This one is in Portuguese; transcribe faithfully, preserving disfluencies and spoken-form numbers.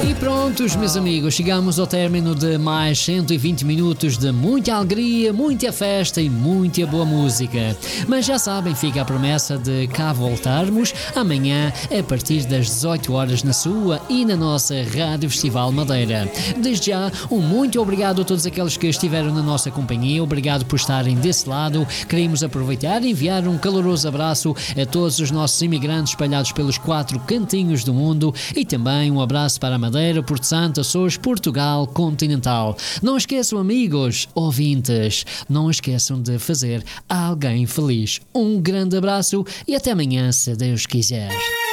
E prontos, meus amigos, chegamos ao término de mais cento e vinte minutos de muita alegria, muita festa e muita boa música. Mas já sabem, fica a promessa de cá voltarmos amanhã a partir das dezoito horas na sua e na nossa Rádio Festival Madeira. Desde já, um muito obrigado a todos aqueles que estiveram na nossa companhia, obrigado por estarem desse lado. Queremos aproveitar e enviar um caloroso abraço a todos os nossos imigrantes espalhados pelos quatro cantinhos do mundo e também um abraço para a Madeira, Porto Santo, Açores, Portugal continental. Não esqueçam, amigos ouvintes, não esqueçam de fazer alguém feliz. Um grande abraço e até amanhã, se Deus quiser.